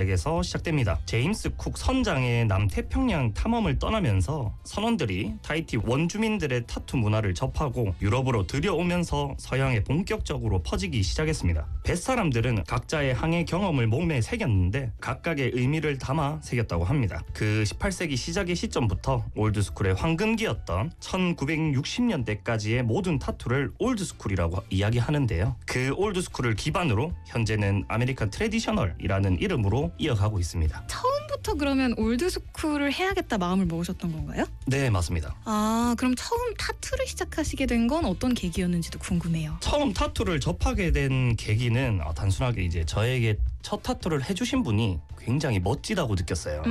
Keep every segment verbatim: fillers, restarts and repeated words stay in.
시작에서 시작됩니다. 제임스 쿡 선장의 남태평양 탐험을 떠나면서 선원들이 타히티 원주민들의 타투 문화를 접하고 유럽으로 들여오면서 서양에 본격적으로 퍼지기 시작했습니다. 뱃사람들은 각자의 항해 경험을 몸에 새겼는데 각각의 의미를 담아 새겼다고 합니다. 그 십팔 세기 시작의 시점부터 올드스쿨의 황금기였던 천구백육십 년대까지의 모든 타투를 올드스쿨이라고 이야기하는데요. 그 올드스쿨을 기반으로 현재는 아메리칸 트래디셔널이라는 이름으로 이어가고 있습니다. 처음부터 그러면 올드스쿨을 해야겠다 마음을 먹으셨던 건가요? 네, 맞습니다. 아, 그럼 처음 타투를 시작하시게 된 건 어떤 계기였는지도 궁금해요. 처음 타투를 접하게 된 계기는 어, 단순하게 이제 저에게 첫 타투를 해주신 분이 굉장히 멋지다고 느꼈어요.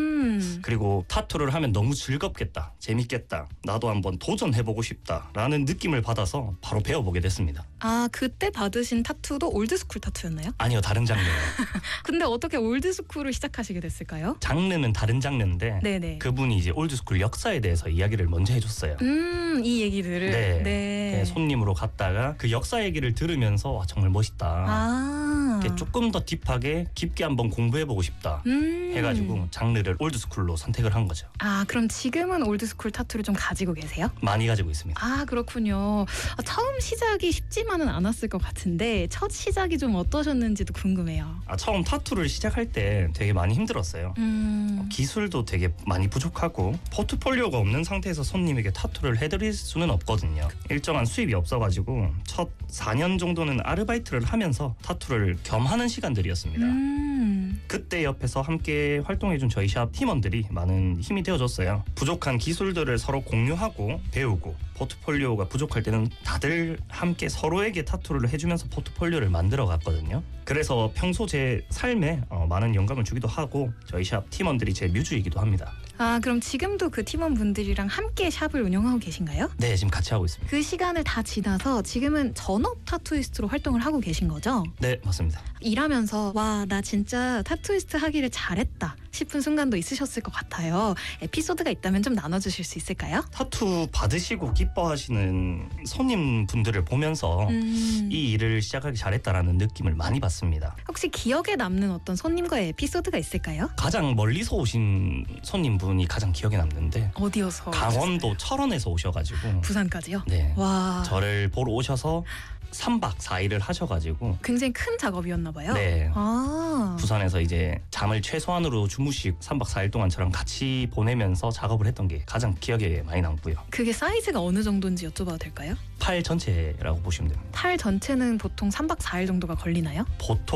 음. 그리고 타투를 하면 너무 즐겁겠다, 재밌겠다, 나도 한번 도전해보고 싶다라는 느낌을 받아서 바로 배워보게 됐습니다. 아, 그때 받으신 타투도 올드스쿨 타투였나요? 아니요, 다른 장르예요. 근데 어떻게 올드스쿨을 시작하시게 됐을까요? 장르는 다른 장르인데 네네. 그분이 이제 올드스쿨 역사에 대해서 이야기를 먼저 해줬어요. 음, 이 얘기들을. 네. 네. 손님으로 갔다가 그 역사 얘기를 들으면서 와, 정말 멋있다. 아. 조금 더 딥하게 깊게 한번 공부해보고 싶다. 음. 해가지고 장르를 올드스쿨로 선택을 한 거죠. 아, 그럼 지금은 올드스쿨 타투를 좀 가지고 계세요? 많이 가지고 있습니다. 아, 그렇군요. 아, 처음 시작이 쉽지만은 않았을 것 같은데 첫 시작이 좀 어떠셨는지도 궁금해요. 아, 처음 타투를 시작할 때 되게 많이 힘들었어요. 음. 기술도 되게 많이 부족하고 포트폴리오가 없는 상태에서 손님에게 타투를 해드릴 수는 없거든요. 일정한 수입이 없어가지고 첫 사 년 정도는 아르바이트를 하면서 타투를 겸하는 시간들이었습니다. 음. 그때 옆에서 함께 활동해준 저희 샵 팀원들이 많은 힘이 되어줬어요. 부족한 기술들을 서로 공유하고 배우고 포트폴리오가 부족할 때는 다들 함께 서로에게 타투를 해주면서 포트폴리오를 만들어 갔거든요. 그래서 평소 제 삶에 어, 많은 영감을 주기도 하고 저희 샵 팀원들이 제 뮤즈이기도 합니다. 아, 그럼 지금도 그 팀원분들이랑 함께 샵을 운영하고 계신가요? 네, 지금 같이 하고 있습니다. 그 시간을 다 지나서 지금은 전업 타투이스트로 활동을 하고 계신 거죠? 네, 맞습니다. 일하면서 와, 나 진짜 타투이스트 하기를 잘했다 싶은 순간도 있으셨을 것 같아요. 에피소드가 있다면 좀 나눠주실 수 있을까요? 타투 받으시고 기뻐하시는 손님분들을 보면서 음. 이 일을 시작하기 잘했다라는 느낌을 많이 받습니다. 혹시 기억에 남는 어떤 손님과의 에피소드가 있을까요? 가장 멀리서 오신 손님분이 가장 기억에 남는데 어디여서? 강원도 철원에서 오셔가지고 부산까지요? 네, 와, 저를 보러 오셔서 삼 박 사 일을 하셔가지고 굉장히 큰 작업이었나 봐요. 네, 아, 부산에서 이제 잠을 최소한으로 주무시고 삼 박 사 일 동안 저랑 같이 보내면서 작업을 했던 게 가장 기억에 많이 남고요. 그게 사이즈가 어느 정도인지 여쭤봐도 될까요? 팔 전체라고 보시면 됩니다. 팔 전체는 보통 삼 박 사 일 정도가 걸리나요?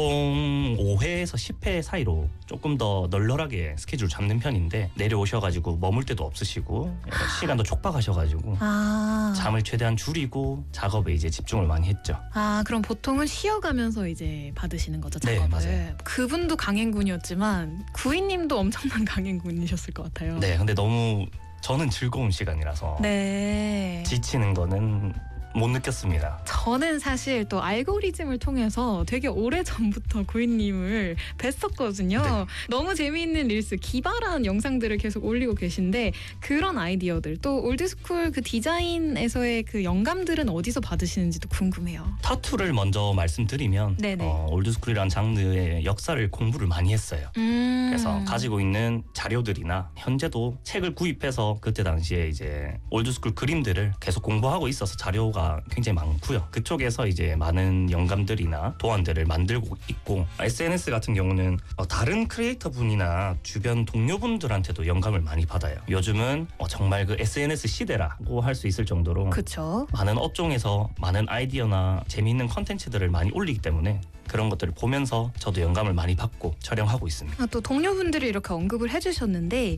보통 오 회에서 십 회 사이로 조금 더 널널하게 스케줄 잡는 편인데 내려오셔가지고 머물 때도 없으시고 시간도 촉박하셔가지고 아, 잠을 최대한 줄이고 작업에 이제 집중을 많이 했죠. 아, 그럼 보통은 쉬어가면서 이제 받으시는 거죠, 네, 작업을? 맞아요. 그분도 강행군이었지만 구이님도 엄청난 강행군이셨을 것 같아요. 네, 근데 너무 저는 즐거운 시간이라서 네. 지치는 거는 못 느꼈습니다. 저는 사실 또 알고리즘을 통해서 되게 오래전부터 구이님을 뵀었거든요. 네. 너무 재미있는 릴스, 기발한 영상들을 계속 올리고 계신데 그런 아이디어들, 또 올드스쿨 그 디자인에서의 그 영감들은 어디서 받으시는지도 궁금해요. 타투를 먼저 말씀드리면 네네. 어, 올드스쿨이라는 장르의 역사를 공부를 많이 했어요. 음. 그래서 가지고 있는 자료들이나 현재도 책을 구입해서 그때 당시에 이제 올드스쿨 그림들을 계속 공부하고 있어서 자료가 굉장히 많고요. 그쪽에서 이제 많은 영감들이나 도안들을 만들고 있고 에스엔에스 같은 경우는 어, 다른 크리에이터 분이나 주변 동료분들한테도 영감을 많이 받아요. 요즘은 어, 정말 그 에스엔에스 시대라고 할 수 있을 정도로 그쵸. 많은 업종에서 많은 아이디어나 재미있는 컨텐츠들을 많이 올리기 때문에 그런 것들을 보면서 저도 영감을 많이 받고 촬영하고 있습니다. 아, 또 동료분들이 이렇게 언급을 해주셨는데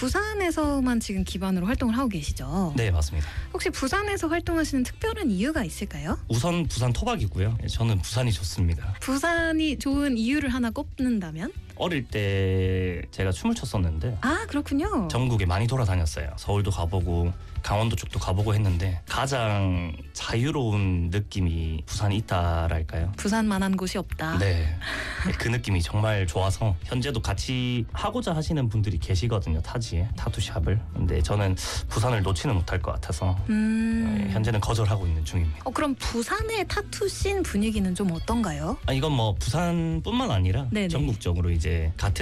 부산에서만 지금 기반으로 활동을 하고 계시죠? 네, 맞습니다. 혹시 부산에서 활동하시는 특별한 이유가 있을까요? 우선 부산 토박이고요. 저는 부산이 좋습니다. 부산이 좋은 이유를 하나 꼽는다면? 어릴 때 제가 춤을 췄었는데 아, 그렇군요. 전국에 많이 돌아다녔어요. 서울도 가보고 강원도 쪽도 가보고 했는데 가장 자유로운 느낌이 부산에 있다랄까요? 부산만한 곳이 없다. 네, 그 느낌이 정말 좋아서 현재도 같이 하고자 하시는 분들이 계시거든요. 타지에 타투샵을. 근데 저는 부산을 놓지는 못할 것 같아서 음. 현재는 거절하고 있는 중입니다. 어, 그럼 부산의 타투 씬 분위기는 좀 어떤가요? 아, 이건 뭐 부산뿐만 아니라 네네. 전국적으로 이제 같은